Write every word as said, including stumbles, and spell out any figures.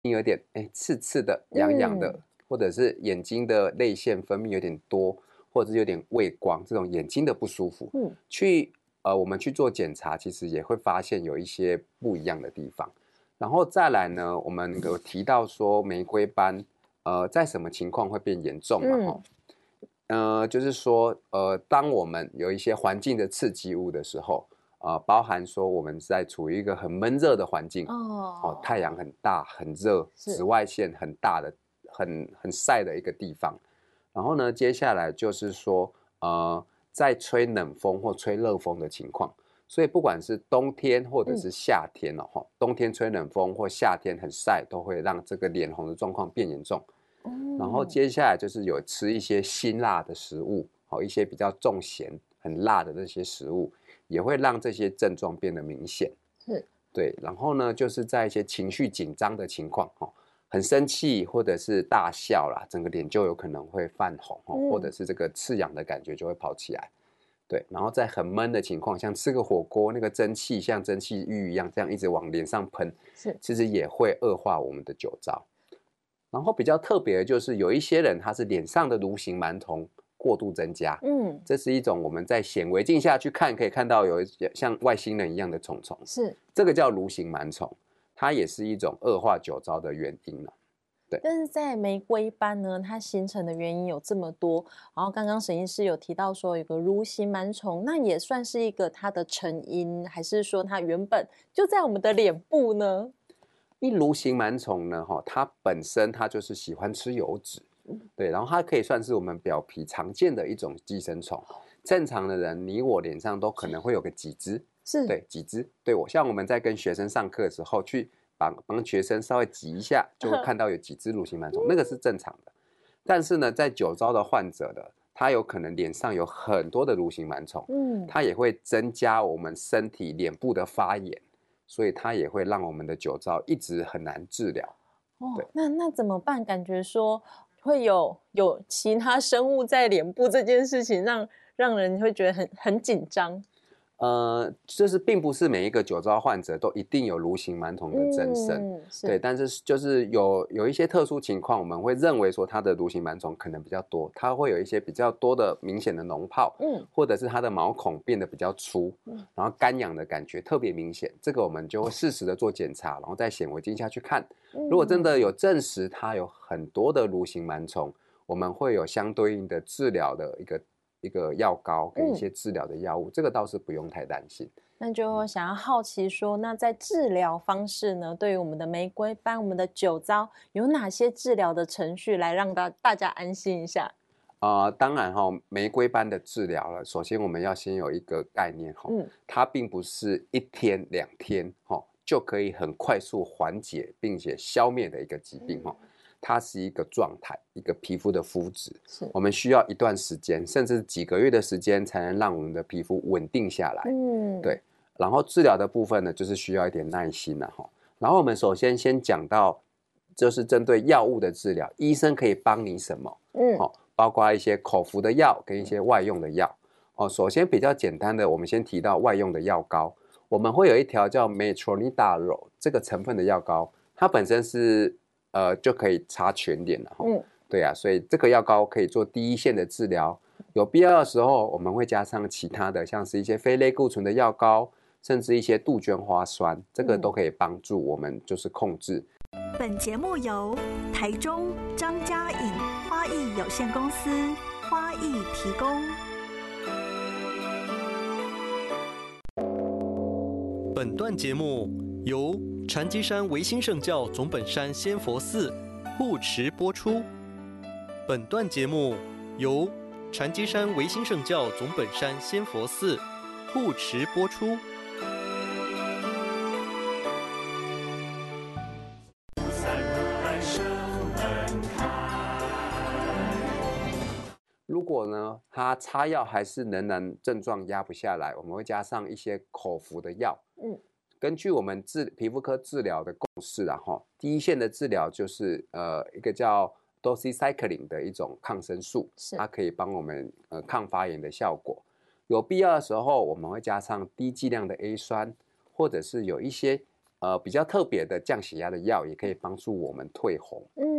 有点哎刺刺的、痒痒的，嗯、或者是眼睛的泪腺分泌有点多，或者是有点畏光，这种眼睛的不舒服，嗯，去呃我们去做检查，其实也会发现有一些不一样的地方。然后再来呢，我们有提到说玫瑰斑，呃，在什么情况会变严重嘛？哈、嗯，呃，就是说，呃，当我们有一些环境的刺激物的时候。呃，包含说我们在处于一个很闷热的环境，哦，哦太阳很大、很热，紫外线很大的、很很晒的一个地方。然后呢，接下来就是说，呃，在吹冷风或吹热风的情况。所以不管是冬天或者是夏天哦，嗯、冬天吹冷风或夏天很晒，都会让这个脸红的状况变严重。嗯、然后接下来就是有吃一些辛辣的食物，好一些比较重咸、很辣的这些食物。也会让这些症状变得明显，是，对。然后呢，就是在一些情绪紧张的情况，哦，很生气或者是大笑啦，整个脸就有可能会泛红，哦嗯、或者是这个刺痒的感觉就会跑起来，对。然后在很闷的情况，像吃个火锅，那个蒸汽像蒸汽浴一样，这样一直往脸上喷，是，其实也会恶化我们的酒糟。然后比较特别的就是有一些人他是脸上的蠕形螨虫过度增加，嗯，这是一种我们在显微镜下去看可以看到有像外星人一样的虫虫，是这个叫蠕形螨虫，它也是一种恶化酒糟的原因了。对， 但是在玫瑰斑呢，它形成的原因有这么多，然后刚刚沈医师有提到说有个蠕形螨虫，那也算是一个它的成因，还是说它原本就在我们的脸部呢？ 一蠕形螨虫呢，它本身它就是喜欢吃油脂。对，然后它可以算是我们表皮常见的一种寄生虫。正常的人，你我脸上都可能会有个几只，是，对，几只。对我，像我们在跟学生上课的时候，去帮帮学生稍微挤一下，就会看到有几只蠕形螨虫，那个是正常的。但是呢，在酒糟的患者的，他有可能脸上有很多的蠕形螨虫，嗯，它也会增加我们身体脸部的发炎，所以它也会让我们的酒糟一直很难治疗。 哦，那那怎么办？感觉说会有有其他生物在脸部这件事情让，让人会觉得很很紧张。 呃，就是并不是每一个酒糟患者都一定有蠕形螨虫的增生，嗯、对，但是就是有有一些特殊情况，我们会认为说它的蠕形螨虫可能比较多，它会有一些比较多的明显的脓泡，嗯，或者是它的毛孔变得比较粗，嗯，然后干痒的感觉特别明显，这个我们就会适时的做检查，然后在显微镜下去看，如果真的有证实它有很多的蠕形螨虫，我们会有相对应的治疗的一个。一个药膏跟一些治疗的药物，嗯、这个倒是不用太担心。 那就想要好奇说，那在治疗方式呢？对于我们的玫瑰斑、我们的酒糟，有哪些治疗的程序来让大大家安心一下？ 啊、呃，当然哈、哦，玫瑰斑的治疗了，首先我们要先有一个概念哈、哦，嗯，它并不是一天两天哈、哦、就可以很快速缓解并且消灭的一个疾病哈。嗯，它是一个状态，一个皮肤的肤质，我们需要一段时间，甚至几个月的时间，才能让我们的皮肤稳定下来。嗯，对。然后治疗的部分呢，就是需要一点耐心了哈。然后我们首先先讲到，就是针对药物的治疗，医生可以帮你什么？嗯，好、哦，包括一些口服的药跟一些外用的药。哦，首先比较简单的，我们先提到外用的药膏，我们会有一条叫 Metronidazole 这个成分的药膏，它本身是呃，就可以擦全脸了哈。嗯，对啊，所以这个药膏可以做第一线的治疗，有必要的时候我们会加上其他的，像是一些非类固醇的药膏，甚至一些杜鹃花酸，这个都可以帮助我们就是控制。 本节目由台中张家颖花艺有限公司花艺提供。 本段节目由禅机山维新圣教总本山仙佛寺护持播出。本段节目由禅机山维新圣教总本山仙佛寺护持播出。 如果呢，它擦药还是仍然症状压不下来，我们会加上一些口服的药。嗯，根据我们治皮肤科治疗的共识啊，哈，第一线的治疗就是呃一个叫 doxycycline 的一种抗生素，它可以帮我们呃抗发炎的效果。有必要的时候，我们会加上低剂量的 A 酸，或者是有一些呃比较特别的降血压的药，也可以帮助我们退红。 嗯。